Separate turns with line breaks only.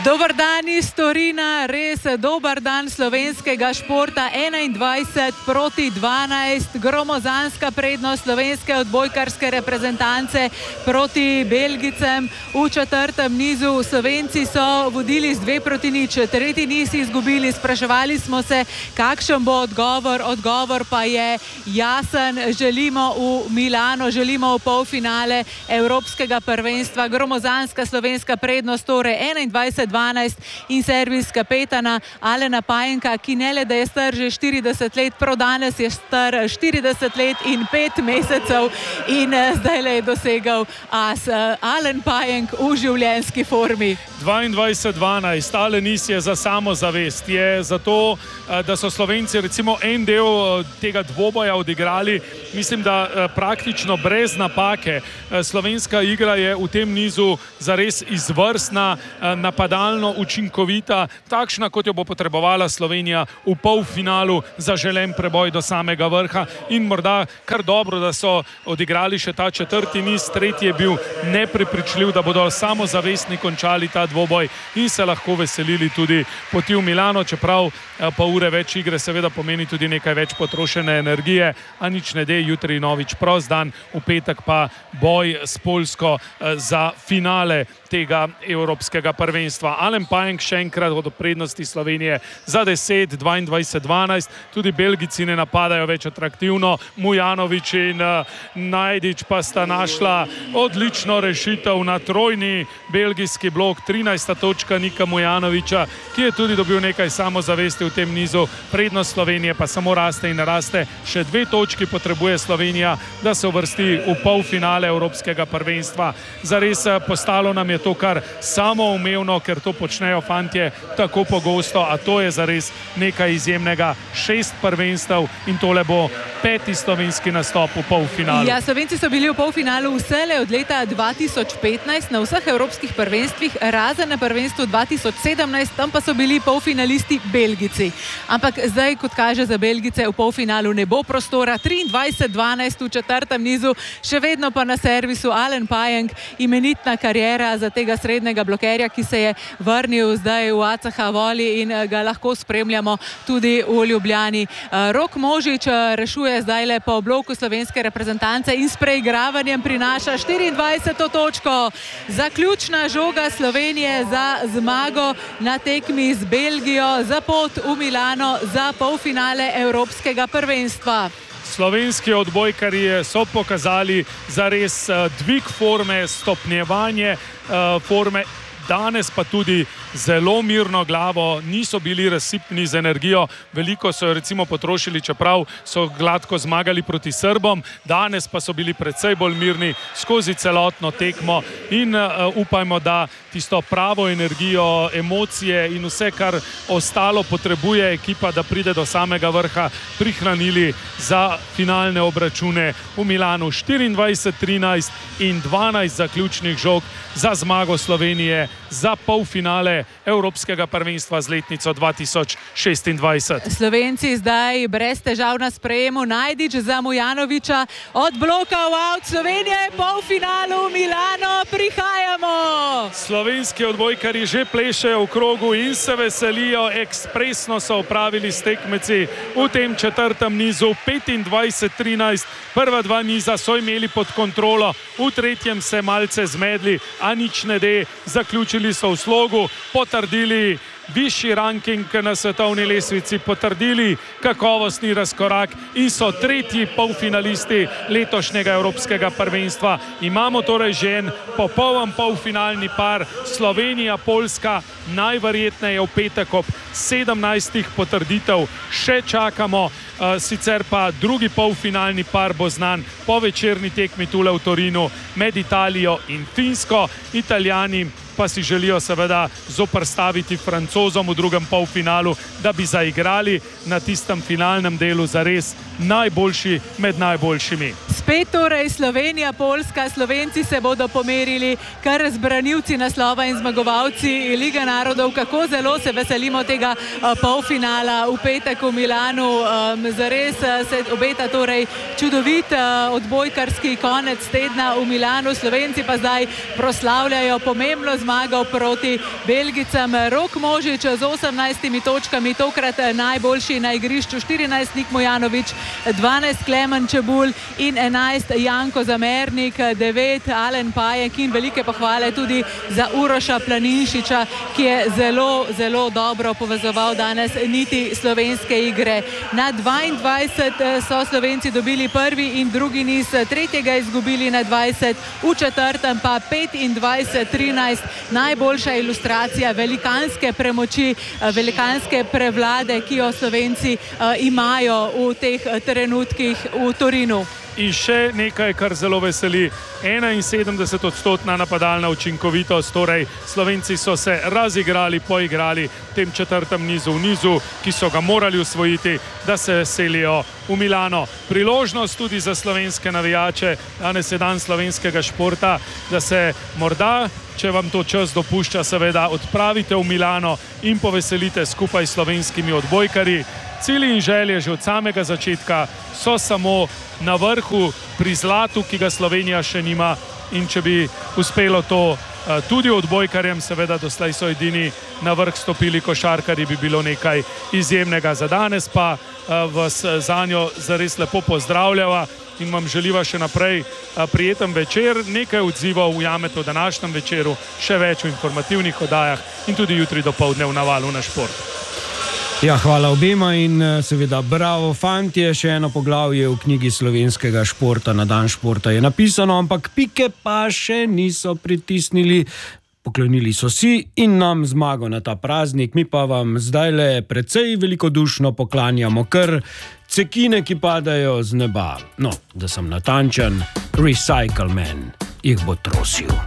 Dober dan iz Torina, res dober dan slovenskega športa. 21-12, gromozanska prednost slovenske odbojkarske reprezentance proti Belgicem. V četrtem nizu Slovenci so vodili z 2-0, tretji niz izgubili. Spraševali smo se, kakšen bo odgovor. Odgovor pa je jasen. Želimo v Milano, želimo v polfinale Evropskega prvenstva. Gromozanska slovenska prednost, torej 21-12 in servis kapetana Alena Pajenka, ki ne le, da je star že 40 let, prav danes je star 40 let in 5 mesecev in zdaj le je dosegal as. Alen Pajenk v življenjski formi.
22-12, Alen Is je za samozavest, je za to, da so Slovenci recimo en del tega dvoboja odigrali, mislim, da praktično brez napake. Slovenska igra je v tem nizu zares izvrstna, napadalno učinkovita, takšna, kot jo bo potrebovala Slovenija v polfinalu za želen preboj do samega vrha in morda kar dobro, da so odigrali še ta četrti niz, tretji je bil neprepričljiv, da bodo samozavestni končali ta dvoboj in se lahko veselili tudi poti v Milano, čeprav pa ure več igre seveda pomeni tudi nekaj več potrošene energije, a nič ne de, jutri novič prost dan, v petek pa boj s Poljsko za finale tega evropskega prvenstva. Alen Pajenk še enkrat od prednosti Slovenije za 10, 22-12, tudi Belgici ne napadajo več atraktivno, Mujanović in Najdič pa sta našla odlično rešitev na trojni belgijski blok, 13. točka Nika Mujanovića, ki je tudi dobil nekaj samozavesti v tem nizu. Prednost Slovenije pa samo raste in raste, še 2 točki potrebuje Slovenija, da se uvrsti v polfinale Evropskega prvenstva. Zares postalo nam je to kar samoumevno, ker to počnejo fantje tako pogosto, a to je zares nekaj izjemnega. 6 prvenstev in tole bo 5. slovenski nastop v polfinalu.
Ja, Slovenci so bili v polfinalu vselej od leta 2015 na vseh evropskih prvenstvih, razen na prvenstvu 2017, tam pa so bili polfinalisti Belgici. Ampak zdaj, kot kaže, za Belgice v polfinalu ne bo prostora. 23-12 v četrtem nizu, še vedno pa na servisu Alen Pajenk, imenitna kariera za tega srednjega blokerja, ki se je vrnil zdaj v ACH Voli in ga lahko spremljamo tudi v Ljubljani. Rok Možič rešuje zdaj le po bloku slovenske reprezentance in s preigravanjem prinaša 24. točko. Zaključna žoga Slovenije za zmago na tekmi z Belgijo, za pot v Milano, za polfinale Evropskega prvenstva.
Slovenski odbojkarji so pokazali zares dvig forme, stopnjevanje forme, danes pa tudi zelo mirno glavo, niso bili razsipni z energijo, veliko so recimo potrošili, čeprav so gladko zmagali proti Srbom, danes pa so bili precej bolj mirni skozi celotno tekmo in upajmo, da tisto pravo energijo, emocije in vse, kar ostalo potrebuje ekipa, da pride do samega vrha, prihranili za finalne obračune v Milanu. 24-13 in 12 zaključnih žog za zmago Slovenije za polfinale Evropskega prvenstva z letnico 2026.
Slovenci zdaj brez težav na sprejemu. Najdič za Mujanovića od bloka v out. Slovenija je polfinalu v Milano. Prihajamo!
Slovenski odbojkarji že plešejo v krogu in se veselijo. Ekspresno so opravili s tekmeci v tem četrtem nizu. 25-13. Prva 2 niza so imeli pod kontrolo. V tretjem se malce zmedli, a nič ne de. Zaključili so v slogu, potrdili višji ranking na svetovni lestvici, potrdili kakovostni razkorak in so tretji polfinalisti letošnjega Evropskega prvenstva. Imamo torej že en popoln polfinalni par, Slovenija-Poljska, najverjetneje v petek ob 17 potrditev. Še čakamo, sicer pa drugi polfinalni par bo znan po večerni tekmi tule v Torinu med Italijo in Finsko. Italijani pa si želijo seveda zoperstaviti Francozom v drugem polfinalu, da bi zaigrali na tistem finalnem delu zares najboljši med najboljšimi.
Spet torej Slovenija, Poljska, Slovenci se bodo pomerili kar z branilci naslova in zmagovalci Lige narodov. Kako zelo se veselimo tega polfinala v petek v Milanu. Zares se obeta torej čudovit odbojkarski konec tedna v Milanu. Slovenci pa zdaj proslavljajo pomembno zmagal proti Belgicam. Rok Možič z 18 točkami, tokrat najboljši na igrišču, 14 Nik Mojanovič, 12 Klemen Čebulj in 11 Janko Zamernik, 9 Alen Pajek in velike pohvale tudi za Uroša Planinšiča, ki je zelo, zelo dobro povezoval danes niti slovenske igre. Na 22 so Slovenci dobili prvi in drugi niz, tretjega izgubili na 20, v četrtem pa 25-13, najboljša ilustracija velikanske premoči, velikanske prevlade, ki jo Slovenci imajo v teh trenutkih v Torinu.
In še nekaj, kar zelo veseli, 71% napadalna učinkovitost, torej Slovenci so se razigrali, poigrali v tem četrtem nizu, v nizu, ki so ga morali osvojiti, da se selijo v Milano. Priložnost tudi za slovenske navijače, danes je dan slovenskega športa, da se morda, če vam to čas dopušča, seveda odpravite v Milano in poveselite skupaj s slovenskimi odbojkarji. Cilji in želje že od samega začetka so samo na vrhu pri zlatu, ki ga Slovenija še nima, in če bi uspelo to tudi odbojkarjem, seveda doslej so edini na vrh stopili košarkarji, bi bilo nekaj izjemnega. Za danes pa vas zanjo zares lepo pozdravljava in vam želiva še naprej prijeten večer. Nekaj odzivov ujamete v današnjem večeru, še več v informativnih oddajah in tudi jutri dopoldne v Navalu na šport.
Ja, hvala obema in seveda bravo fantje, še eno poglavje v knjigi slovenskega športa na dan športa je napisano, ampak pike pa še niso pritisnili. Poklonili so si in nam zmago na ta praznik, mi pa vam zdajle precej velikodušno poklanjamo kar cekine, ki padajo z neba. No, da sem natančen, Recycle Man jih bo trosil.